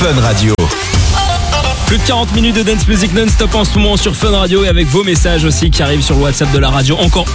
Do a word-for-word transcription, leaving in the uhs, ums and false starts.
Fun Radio. Plus de quarante minutes de dance music non-stop en ce moment sur Fun Radio et avec vos messages aussi qui arrivent sur le WhatsApp de la radio. Encore